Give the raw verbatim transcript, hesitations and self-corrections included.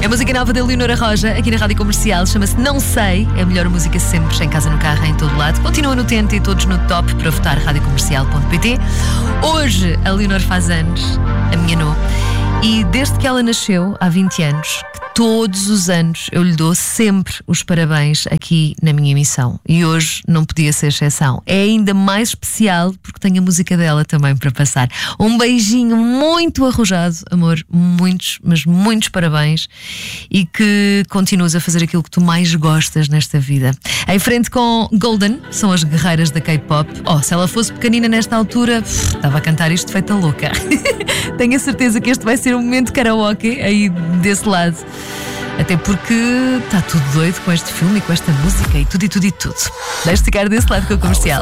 música nova da Leonora Roja, aqui na Rádio Comercial, chama-se Não Sei. É a melhor música sempre, em casa, no carro, em todo lado. Continua no Tente e todos no top para votar rádio comercial ponto pt. Hoje a Leonor faz anos, a minha nó, e desde que ela nasceu, há vinte anos, todos os anos eu lhe dou sempre os parabéns aqui na minha emissão. E hoje não podia ser exceção. É ainda mais especial porque tenho a música dela também para passar. Um beijinho muito arrojado, amor. Muitos, mas muitos parabéns. E que continues a fazer aquilo que tu mais gostas nesta vida. Em frente com Golden, são as guerreiras da K-pop. Oh, se ela fosse pequenina nesta altura, pff, estava a cantar isto feita louca. Tenho a certeza que este vai ser um momento karaoke aí desse lado. Até porque está tudo doido com este filme e com esta música e tudo e tudo e tudo. Deixe-te ficar desse lado com a Comercial.